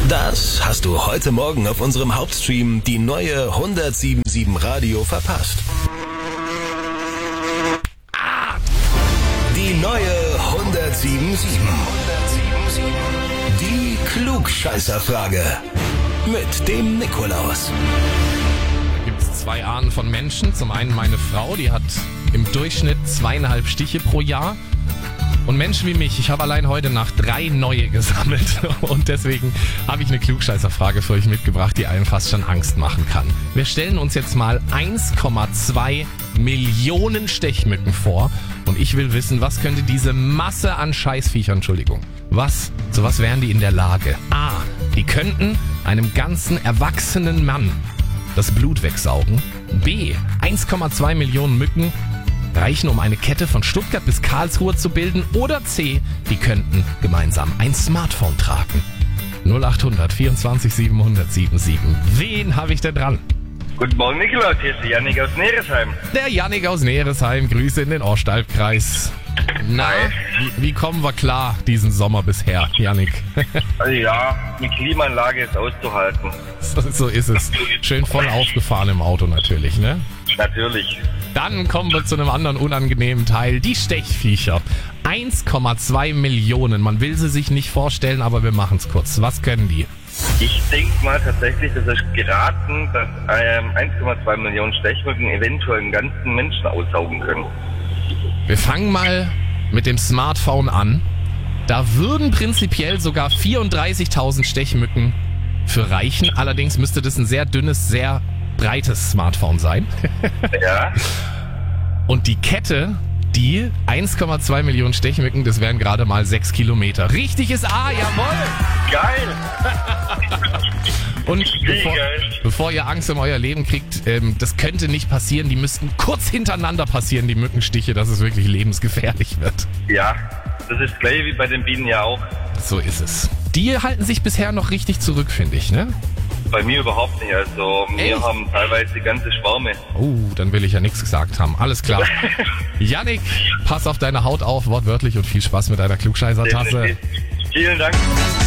Das hast du heute Morgen auf unserem Hauptstream, die neue 107.7 Radio, verpasst. Die neue 107.7. Die Klugscheißerfrage. Mit dem Nikolaus. Da gibt es zwei Arten von Menschen. Zum einen meine Frau, die hat im Durchschnitt 2,5 Stiche pro Jahr. Und Menschen wie mich, ich habe allein heute Nacht 3 neue gesammelt. Und deswegen habe ich eine Klugscheißerfrage für euch mitgebracht, die einem fast schon Angst machen kann. Wir stellen uns jetzt mal 1,2 Millionen Stechmücken vor. Und ich will wissen, was könnte diese Masse an Scheißviechern, zu was wären die in der Lage? A. Die könnten einem ganzen erwachsenen Mann das Blut wegsaugen. B. 1,2 Millionen Mücken reichen, um eine Kette von Stuttgart bis Karlsruhe zu bilden. Oder C. Die könnten gemeinsam ein Smartphone tragen. 0800 24 700 77. Wen habe ich denn dran? Guten Morgen, Nikolaus. Hier ist der Jannik aus Neresheim. Der Jannik aus Neresheim. Grüße in den Ostalbkreis. Na, wie kommen wir klar diesen Sommer bisher, Jannik? Also ja, die Klimaanlage ist auszuhalten. So ist es. Schön voll aufgefahren im Auto natürlich, ne? Natürlich. Dann kommen wir zu einem anderen unangenehmen Teil. Die Stechviecher. 1,2 Millionen. Man will sie sich nicht vorstellen, aber wir machen es kurz. Was können die? Ich denke mal tatsächlich, das ist geraten, dass 1,2 Millionen Stechmücken eventuell einen ganzen Menschen aussaugen können. Wir fangen mal mit dem Smartphone an. Da würden prinzipiell sogar 34.000 Stechmücken für reichen. Allerdings müsste das ein sehr dünnes, sehr breites Smartphone sein. Ja. Und die Kette, die 1,2 Millionen Stechmücken, das wären gerade mal 6 Kilometer. Richtig ist A, jawohl! Geil! Und bevor ihr Angst um euer Leben kriegt, das könnte nicht passieren. Die müssten kurz hintereinander passieren, die Mückenstiche, dass es wirklich lebensgefährlich wird. Ja, das ist gleich wie bei den Bienen ja auch. So ist es. Die halten sich bisher noch richtig zurück, finde ich, ne? Bei mir überhaupt nicht. Also wir haben teilweise die ganze Schwarme. Oh, dann will ich ja nichts gesagt haben. Alles klar. Jannik, pass auf deine Haut auf, wortwörtlich, und viel Spaß mit deiner Klugscheißer-Tasse. Vielen Dank.